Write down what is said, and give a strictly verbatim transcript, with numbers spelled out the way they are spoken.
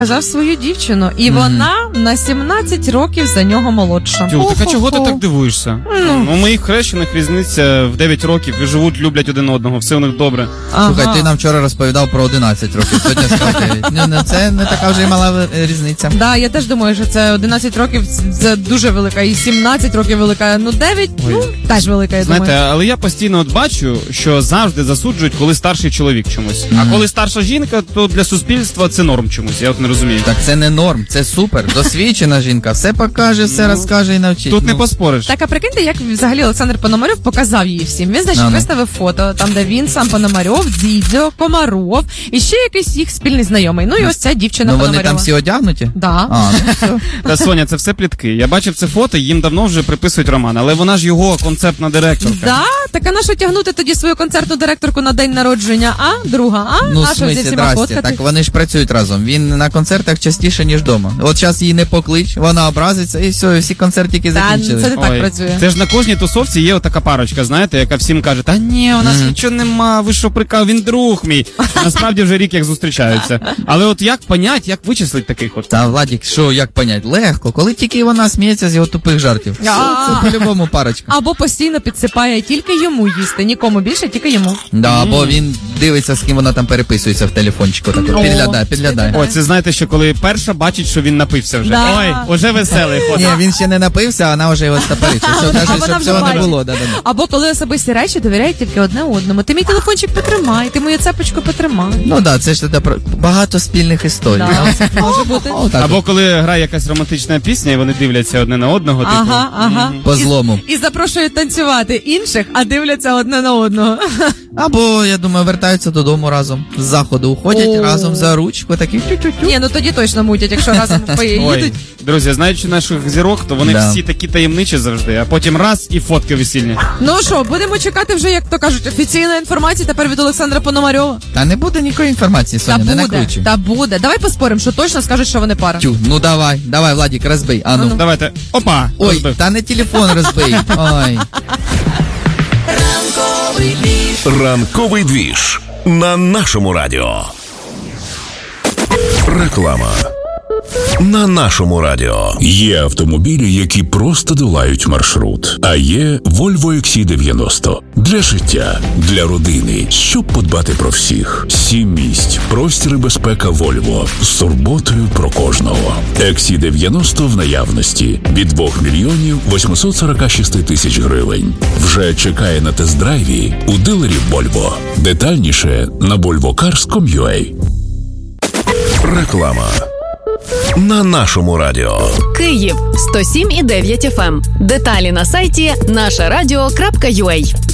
Казав свою дівчину, і mm. вона на сімнадцять років за нього молодша. Тю, так а чого ти так дивуєшся? Mm. У моїх хрещених різниця в дев'ять років, і живуть, люблять один одного, все у них добре. Ага. Слухай, ти нам вчора розповідав про одинадцять років, сьогодні сказав дев'ять. Ну, це не така вже й мала різниця. Так, да, я теж думаю, що це одинадцять років, це дуже велика, і сімнадцять років велика, ну дев'ять, Ой. ну, теж велика, я Знаєте, думаю. Знаєте, але я постійно от бачу, що завжди засуджують, коли старший чоловік чомусь. Mm. А коли старша жінка, то для суспільства це норм чомусь, я от не розумію. Так це не норм, це супер. Досвідчена жінка, все покаже, все ну, розкаже і навчить. Тут ну. не поспориш. Так, а прикиньте, як взагалі Олександр Пономарьов показав її всім. Він, значить, виставив фото, там, де він, сам Пономарьов, Дзідзьо, Комаров, і ще якийсь їх спільний знайомий. Ну і ось ця дівчина ну, Пономарьова. Ну вони там всі одягнуті? Да. А, ну все. Та, Соня, це все плітки. Я бачив це фото, їм давно вже приписують роман, але вона ж його концертна директорка. Да? Так а на що тягнути тоді свою концертну директорку на день народження, а? Друга, а? Ну, а в смислі, здрасте, так вони ж працюють разом. Він на концертах частіше, ніж вдома. От зараз її не поклич, вона образиться, і все, всі концертики закінчили. Та, це не так Ой, працює. Це ж на кожній тусовці є отака парочка, знаєте, яка всім каже, та ні, у нас mm. нічого нема, ви що прикал, він друг мій. Насправді вже рік як зустрічаються. Але от як понять, як вичислить таких от? Та, Владик, що, як понять? Легко, коли тільки вона сміється з його тупих жартів. Все, це по-любому парочка. Або постійно підсипає тільки йому їсти, нікому більше, тільки йому. Да, mm. або він дивиться, з ким вона там переписується в телефончику, так от, підглядає, підглядає. О, це знаєте, що коли перша бачить, що він напився вже. Да. Ой, уже веселий ходить. Ні, він ще не напився, а вона вже його стопорить. Що каже, щоб цього не було. Да, да, да. Або коли особисті речі довіряють тільки одне одному. Ти мій телефончик потримай, ти мою цепочку потримай. Ну так, да, це ж тоді про багато спільних історій. Да, може бути. О, або коли грає якась романтична пісня, і вони дивляться одне на одного. Ага, типу. ага. По злому. І, і запрошують танцювати інших, а дивляться одне на одного. Або, я думаю, вертаються додому разом. З заходу уходять О. разом за ручку, такі тю-тю-тю. Ні, ну тоді точно мутять, якщо разом поїдуть. Друзі, знаючи наших зірок, то вони да. всі такі таємничі завжди, а потім раз і фотки весільні. Ну що, будемо чекати вже, як то кажуть, офіційної інформації тепер від Олександра Пономарьова. Та не буде ніякої інформації, Соня, та не буде, накручуй. Та буде, давай поспоримо, що точно скажуть, що вони пара. Тю, ну давай, давай, Владик, розбий, а ну. ну. Давайте, опа, Ой, розбив. Та не телефон розбий, ой. Ранковий двіж. Ранковий двіж на нашому радіо. Реклама. На нашому радіо. Є автомобілі, які просто долають маршрут. А є Volvo ікс сі дев'яносто. Для життя, для родини, щоб подбати про всіх. Сім місць, простір і безпека Volvo. З турботою про кожного. ікс сі дев'яносто в наявності. Від двох мільйонів восьмисот сорок шість тисяч гривень. Вже чекає на тест-драйві у дилерів Volvo. Детальніше на volvo cars крапка ком крапка ю а. Реклама. На нашому радіо. Київ сто сім і дев'ять еф ем. Деталі на сайті наша радіо крапка ю а.